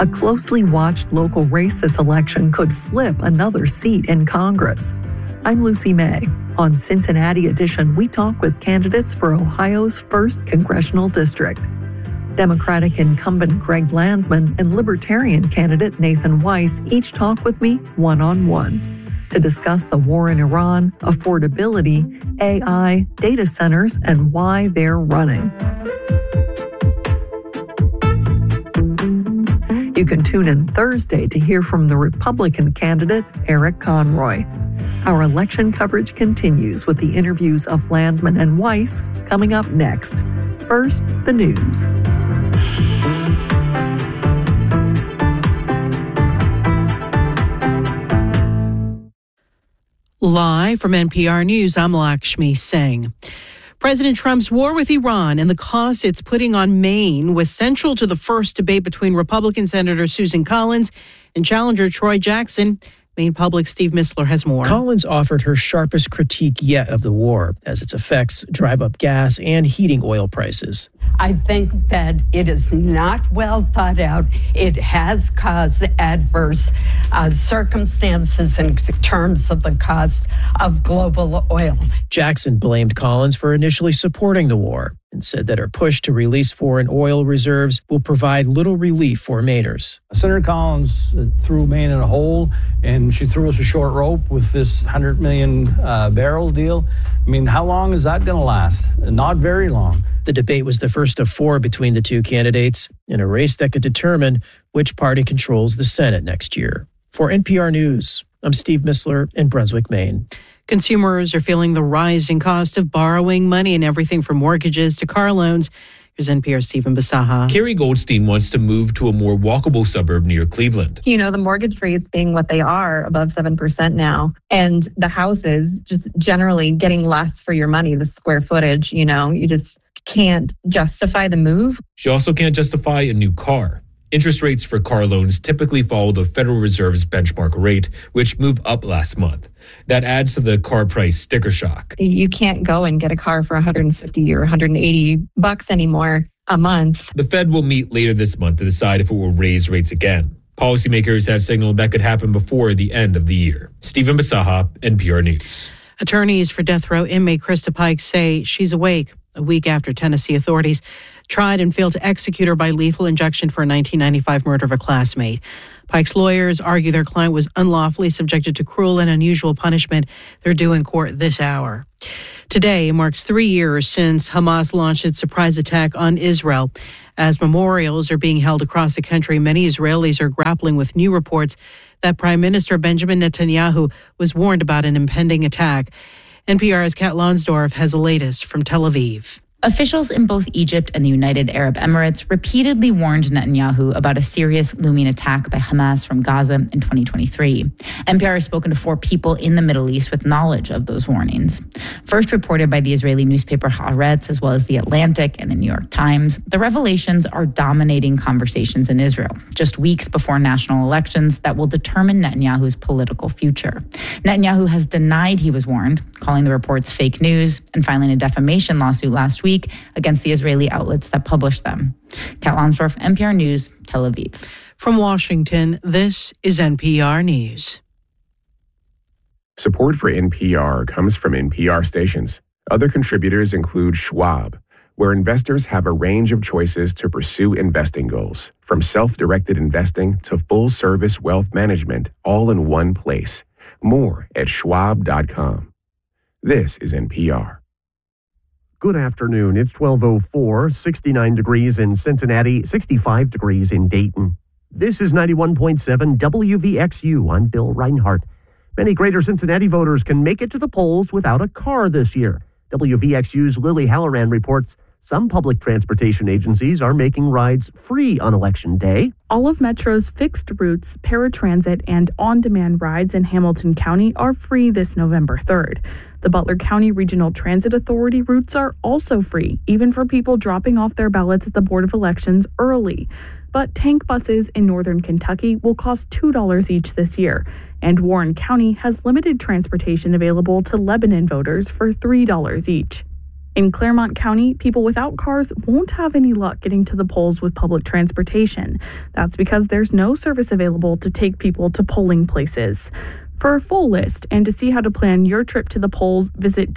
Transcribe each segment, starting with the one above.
A closely watched local race this election could flip another seat in Congress. I'm Lucy May. On Cincinnati Edition, we talk with candidates for Ohio's 1st Congressional District. Democratic incumbent Greg Landsman and Libertarian candidate Nathan Weiss each talk with me one-on-one to discuss the war in Iran, affordability, AI, data centers, and why they're running. You can tune in Thursday to hear from the Republican candidate, Eric Conroy. Our election coverage continues with the interviews of Landsman and Weiss coming up next. First, the news. Live from NPR News, I'm Lakshmi Singh. President Trump's war with Iran and the cost it's putting on Maine was central to the first debate between Republican Senator Susan Collins and challenger Troy Jackson. Maine Public Steve Mistler has more. Collins offered her sharpest critique yet of the war as its effects drive up gas and heating oil prices. I think that it is not well thought out. It has caused adverse circumstances in terms of the cost of global oil. Jackson blamed Collins for initially supporting the war and said that her push to release foreign oil reserves will provide little relief for Mainers. Senator Collins threw Maine in a hole, and she threw us a short rope with this 100 million barrel deal. I mean, how long is that going to last? Not very long. The debate was the first of 4 between the two candidates in a race that could determine which party controls the Senate next year. For NPR News, I'm Steve Mistler in Brunswick, Maine. Consumers are feeling the rising cost of borrowing money in everything from mortgages to car loans. Here's NPR's Stephen Basaha. Carrie Goldstein wants to move to a more walkable suburb near Cleveland. You know, the mortgage rates being what they are, above 7% now, and the houses just generally getting less for your money, the square footage, you know, you just can't justify the move. She also can't justify a new car. Interest rates for car loans typically follow the Federal Reserve's benchmark rate, which moved up last month. That adds to the car price sticker shock. You can't go and get a car for $150 or $180 anymore a month. The Fed will meet later this month to decide if it will raise rates again. Policymakers have signaled that could happen before the end of the year. Stephen Basaha, NPR News. Attorneys for death row inmate Krista Pike say she's awake a week after Tennessee authorities tried and failed to execute her by lethal injection for a 1995 murder of a classmate. Pike's lawyers argue their client was unlawfully subjected to cruel and unusual punishment. They're due in court this hour. Today marks 3 years since Hamas launched its surprise attack on Israel. As memorials are being held across the country, many Israelis are grappling with new reports that Prime Minister Benjamin Netanyahu was warned about an impending attack. NPR's Kat Lonsdorf has the latest from Tel Aviv. Officials in both Egypt and the United Arab Emirates repeatedly warned Netanyahu about a serious looming attack by Hamas from Gaza in 2023. NPR has spoken to 4 people in the Middle East with knowledge of those warnings. First reported by the Israeli newspaper Haaretz, as well as The Atlantic and the New York Times, the revelations are dominating conversations in Israel, just weeks before national elections that will determine Netanyahu's political future. Netanyahu has denied he was warned, calling the reports fake news and filing a defamation lawsuit last week against the Israeli outlets that published them. Kat Lonsdorf, NPR News, Tel Aviv. From Washington, this is NPR News. Support for NPR comes from NPR stations. Other contributors include Schwab, where investors have a range of choices to pursue investing goals, from self-directed investing to full-service wealth management, all in one place. More at schwab.com. This is NPR. Good afternoon. It's 12:04, 69 degrees in Cincinnati, 65 degrees in Dayton. This is 91.7 WVXU. I'm Bill Reinhardt. Many greater Cincinnati voters can make it to the polls without a car this year. WVXU's Lily Halloran reports some public transportation agencies are making rides free on Election Day. All of Metro's fixed routes, paratransit, and on-demand rides in Hamilton County are free this November 3rd. The Butler County Regional Transit Authority routes are also free, even for people dropping off their ballots at the Board of Elections early. But tank buses in northern Kentucky will cost $2 each this year, and Warren County has limited transportation available to Lebanon voters for $3 each. In Claremont County, people without cars won't have any luck getting to the polls with public transportation. That's because there's no service available to take people to polling places. For a full list and to see how to plan your trip to the polls, visit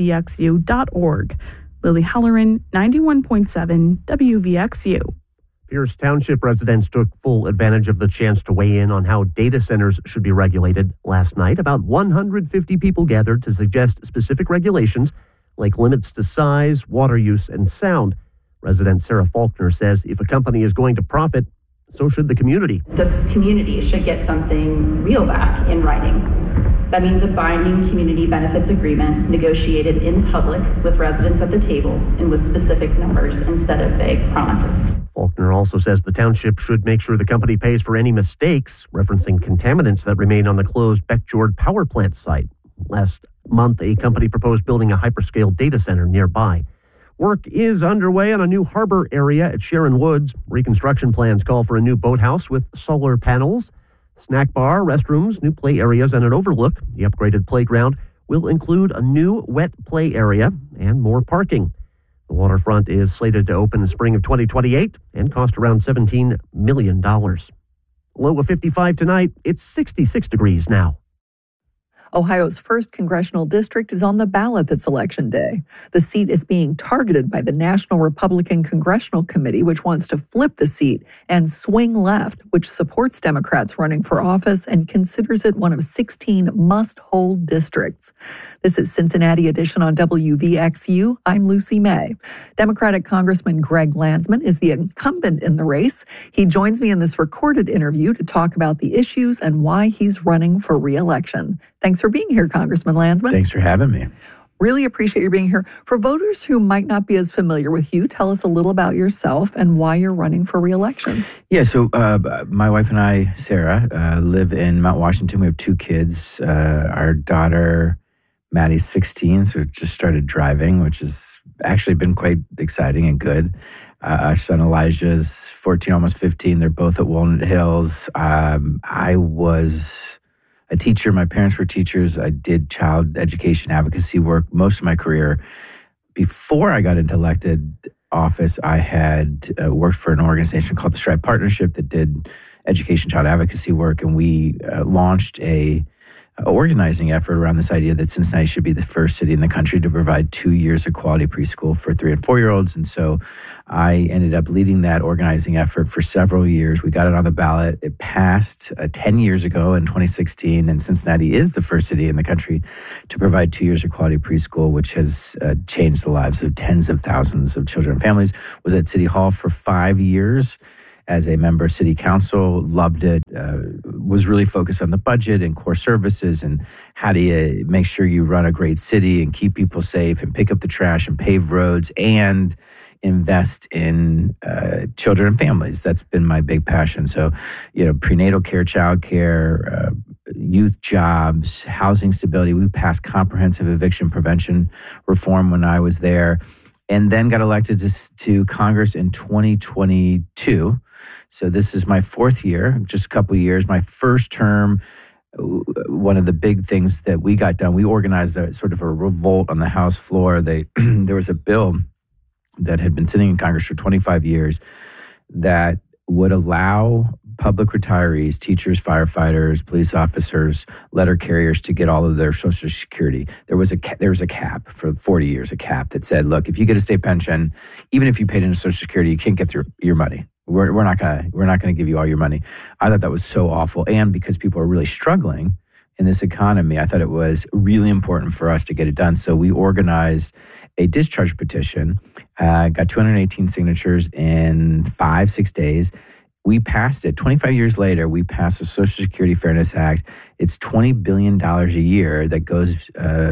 WVXU.org. Lily Halloran, 91.7 WVXU. Pierce Township residents took full advantage of the chance to weigh in on how data centers should be regulated. Last night, about 150 people gathered to suggest specific regulations like limits to size, water use, and sound. Resident Sarah Faulkner says if a company is going to profit, so should the community. This community should get something real back in writing. That means a binding community benefits agreement negotiated in public with residents at the table and with specific numbers instead of vague promises. Faulkner also says the township should make sure the company pays for any mistakes, referencing contaminants that remain on the closed Beckjord power plant site. Last month, a company proposed building a hyperscale data center nearby. Work is underway on a new harbor area at Sharon Woods. Reconstruction plans call for a new boathouse with solar panels, snack bar, restrooms, new play areas, and an overlook. The upgraded playground will include a new wet play area and more parking. The waterfront is slated to open in spring of 2028 and cost around $17 million. Low of 55 tonight. It's 66 degrees now. Ohio's 1st congressional district is on the ballot this election day. The seat is being targeted by the National Republican Congressional Committee, which wants to flip the seat, and Swing Left, which supports Democrats running for office and considers it one of 16 must-hold districts. This is Cincinnati Edition on WVXU. I'm Lucy May. Democratic Congressman Greg Landsman is the incumbent in the race. He joins me in this recorded interview to talk about the issues and why he's running for re-election. Thanks for being here, Congressman Landsman. Thanks for having me. Really appreciate you being here. For voters who might not be as familiar with you, tell us a little about yourself and why you're running for re-election. Yeah, so my wife and I, Sarah, live in Mount Washington. We have 2 kids. Our daughter, Maddie's 16, so just started driving, which has actually been quite exciting and good. Our son Elijah's 14, almost 15. They're both at Walnut Hills. I was a teacher. My parents were teachers. I did child education advocacy work most of my career. Before I got into elected office, I had worked for an organization called the Stripe Partnership that did education child advocacy work, and we launched a organizing effort around this idea that Cincinnati should be the first city in the country to provide 2 years of quality preschool for 3 and 4-year-olds. And so I ended up leading that organizing effort for several years. We got it on the ballot. It passed 10 years ago in 2016, and Cincinnati is the first city in the country to provide 2 years of quality preschool, which has changed the lives of tens of thousands of children and families. Was at City Hall for 5 years as a member of City Council, loved it, was really focused on the budget and core services and how do you make sure you run a great city and keep people safe and pick up the trash and pave roads and invest in children and families. That's been my big passion. So, prenatal care, child care, youth jobs, housing stability. We passed comprehensive eviction prevention reform when I was there, and then got elected to Congress in 2022. So this is my 4th year, just a couple of years. My first term, one of the big things that we got done, we organized a sort of a revolt on the House floor. There was a bill that had been sitting in Congress for 25 years that would allow public retirees, teachers, firefighters, police officers, letter carriers to get all of their Social Security. There was a cap for 40 years, a cap that said, look, if you get a state pension, even if you paid into Social Security, you can't get your money. We're not gonna give you all your money. I thought that was so awful, and because people are really struggling in this economy, I thought it was really important for us to get it done. So we organized a discharge petition, got 218 signatures in 5-6 days. We passed it. 25 years later, we passed the Social Security Fairness Act. It's $20 billion a year that goes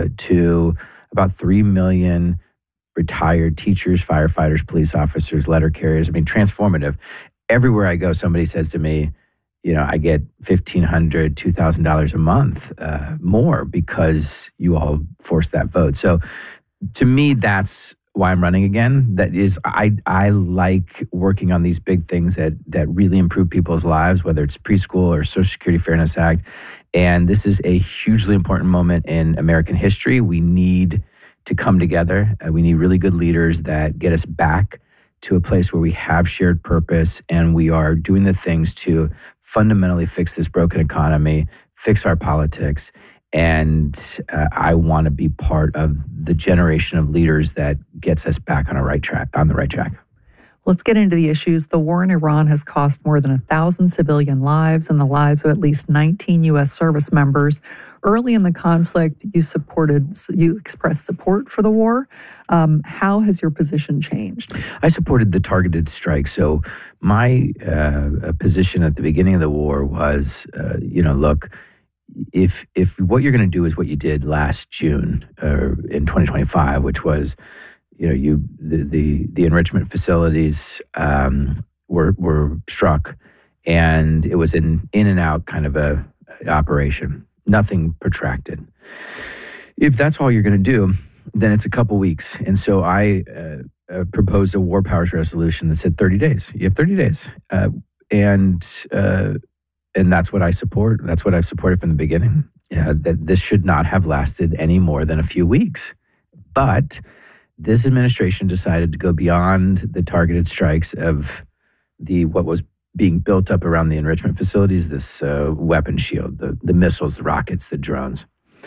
to about 3 million retired teachers, firefighters, police officers, letter carriers. I mean, transformative. Everywhere I go, somebody says to me, I get $1,500, $2,000 a month more because you all forced that vote. So to me, that's why I'm running again. That is, I like working on these big things that really improve people's lives, whether it's preschool or Social Security Fairness Act. And this is a hugely important moment in American history. We need to come together. We need really good leaders that get us back to a place where we have shared purpose and we are doing the things to fundamentally fix this broken economy, fix our politics. And I want to be part of the generation of leaders that gets us back on the right track. Let's get into the issues. The war in Iran has cost more than 1,000 civilian lives and the lives of at least 19 U.S. service members. Early in the conflict, you expressed support for the war. How has your position changed? I supported the targeted strike. So my position at the beginning of the war was, look, if what you're going to do is what you did last June in 2025, which was, the enrichment facilities were struck, and it was an in and out kind of a operation, nothing protracted. If that's all you're going to do, then it's a couple weeks. And so I proposed a war powers resolution that said 30 days. You have 30 days, and that's what I support. That's what I've supported from the beginning. That this should not have lasted any more than a few weeks. But this administration decided to go beyond the targeted strikes of what was being built up around the enrichment facilities, this weapon shield, the missiles, the rockets, the drones,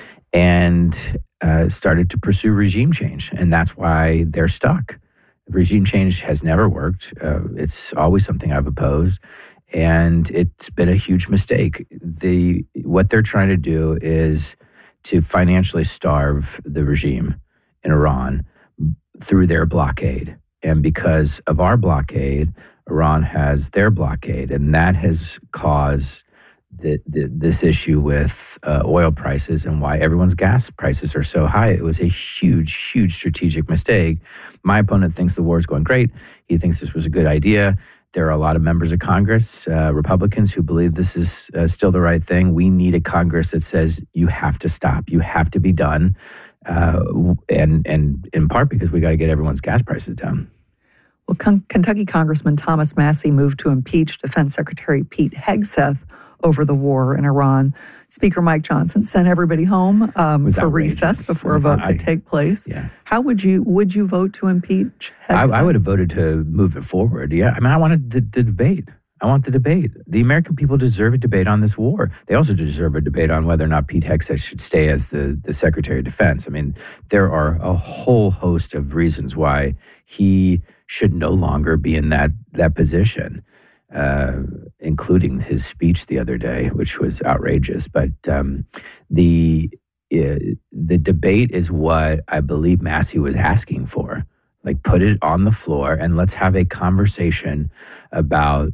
and started to pursue regime change. And that's why they're stuck. Regime change has never worked. It's always something I've opposed. And it's been a huge mistake. What they're trying to do is to financially starve the regime in Iran through their blockade. And because of our blockade, Iran has their blockade. And that has caused this issue with oil prices and why everyone's gas prices are so high. It was a huge, huge strategic mistake. My opponent thinks the war is going great. He thinks this was a good idea. There are a lot of members of Congress, Republicans, who believe this is still the right thing. We need a Congress that says you have to stop, you have to be done, and in part because we got to get everyone's gas prices down. Well, Kentucky Congressman Thomas Massie moved to impeach Defense Secretary Pete Hegseth over the war in Iran. Speaker Mike Johnson sent everybody home for recess before a vote could take place. Yeah. How would you vote to impeach Hegseth? I would have voted to move it forward. Yeah, I mean, I wanted the debate. I want the debate. The American people deserve a debate on this war. They also deserve a debate on whether or not Pete Hegseth should stay as the Secretary of Defense. I mean, there are a whole host of reasons why he should no longer be in that position. Including his speech the other day, which was outrageous. But the debate is what I believe Massie was asking for. Like, put it on the floor and let's have a conversation about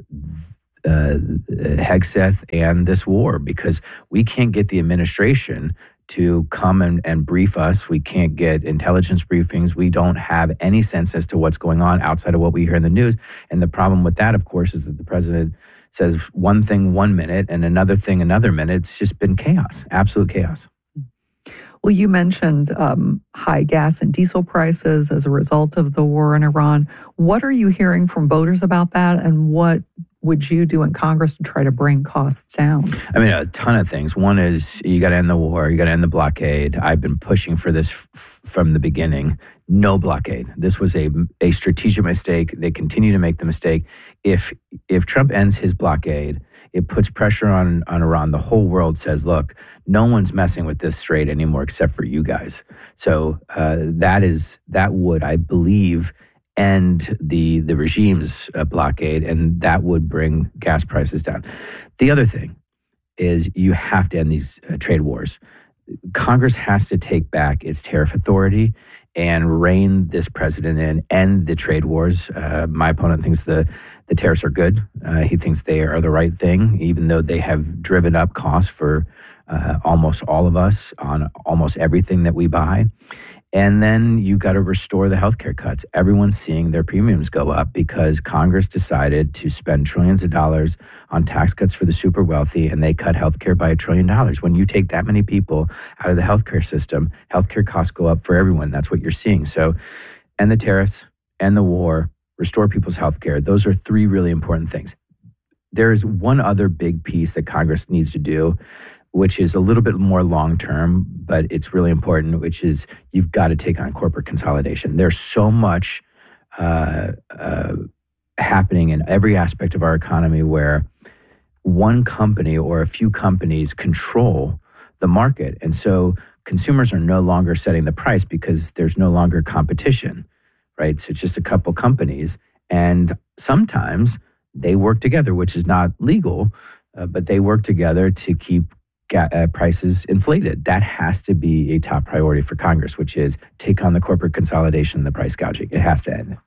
Hegseth and this war, because we can't get the administration to come and brief us. We can't get intelligence briefings. We don't have any sense as to what's going on outside of what we hear in the news. And the problem with that, of course, is that the president says one thing 1 minute and another thing another minute. It's just been chaos, absolute chaos. Well, you mentioned high gas and diesel prices as a result of the war in Iran. What are you hearing from voters about that, and what would you do in Congress to try to bring costs down? I mean, a ton of things. One is you got to end the war. You got to end the blockade. I've been pushing for this from the beginning. No blockade. This was a strategic mistake. They continue to make the mistake. If Trump ends his blockade, it puts pressure on Iran. The whole world says, look, no one's messing with this strait anymore except for you guys. So that would, I believe, end the regime's blockade, and that would bring gas prices down. The other thing is you have to end these trade wars. Congress has to take back its tariff authority and rein this president in, end the trade wars. My opponent thinks the tariffs are good. He thinks they are the right thing, even though they have driven up costs for almost all of us on almost everything that we buy. And then you got to restore the healthcare cuts. Everyone's seeing their premiums go up because Congress decided to spend trillions of dollars on tax cuts for the super wealthy, and they cut healthcare by $1 trillion. When you take that many people out of the healthcare system, healthcare costs go up for everyone. That's what you're seeing. So, end the tariffs, end the war, restore people's healthcare. Those are three really important things. There is one other big piece that Congress needs to do, which is a little bit more long-term, but it's really important, which is you've got to take on corporate consolidation. There's so much happening in every aspect of our economy where one company or a few companies control the market. And so consumers are no longer setting the price because there's no longer competition, right? So it's just a couple companies. And sometimes they work together, which is not legal, but they work together to keep prices inflated. That has to be a top priority for Congress, which is take on the corporate consolidation and the price gouging. It has to end.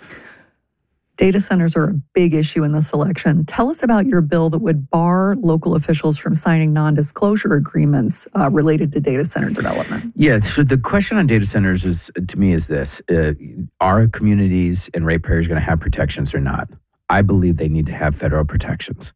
Data centers are a big issue in this election. Tell us about your bill that would bar local officials from signing non-disclosure agreements related to data center development. Yeah, so the question on data centers is, to me, is this. Are communities and ratepayers going to have protections or not? I believe they need to have federal protections.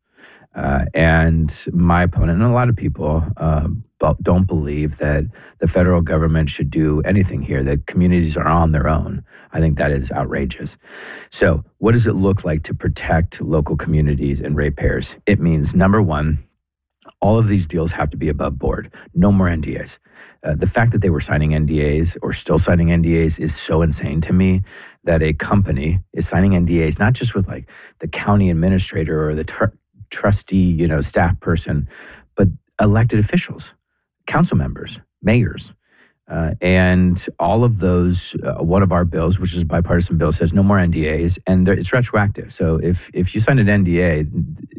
And my opponent and a lot of people don't believe that the federal government should do anything here, that communities are on their own. I think that is outrageous. So what does it look like to protect local communities and ratepayers? It means, number one, all of these deals have to be above board. No more NDAs. The fact that they were signing NDAs or still signing NDAs is so insane to me, that a company is signing NDAs, not just with like the county administrator or the trustee, staff person, but elected officials, council members, mayors. And all of those, one of our bills, which is a bipartisan bill, says no more NDAs, and it's retroactive. So if you sign an NDA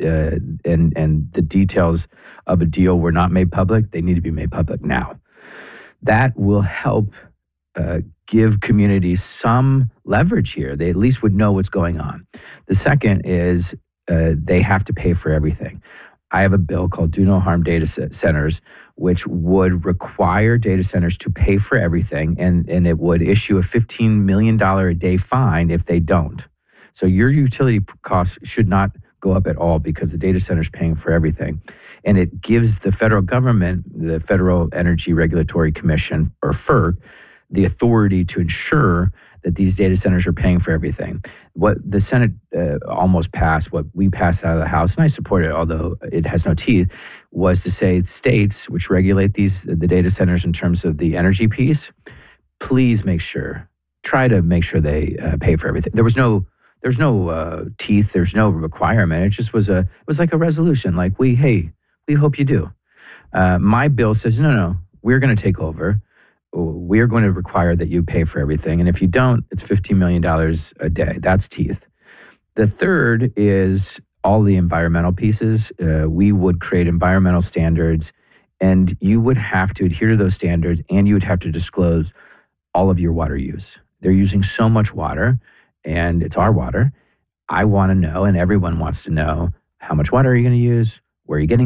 and the details of a deal were not made public, they need to be made public now. That will help give communities some leverage here. They at least would know what's going on. The second is they have to pay for everything. I have a bill called Do No Harm Data Centers, which would require data centers to pay for everything, and it would issue a $15 million a day fine if they don't. So your utility costs should not go up at all because the data center is paying for everything. And it gives the federal government, the Federal Energy Regulatory Commission, or FERC, the authority to ensure that these data centers are paying for everything. What the Senate almost passed, what we passed out of the House, and I support it, although it has no teeth, was to say states which regulate the data centers in terms of the energy piece, please try to make sure they pay for everything. There's no teeth, there's no requirement. It just was like a resolution, like we hope you do. My bill says, no, we're going to take over. We're going to require that you pay for everything. And if you don't, it's $15 million a day. That's teeth. The third is all the environmental pieces. We would create environmental standards, and you would have to adhere to those standards, and you would have to disclose all of your water use. They're using so much water, and it's our water. I want to know, and everyone wants to know, how much water are you going to use? Where are you getting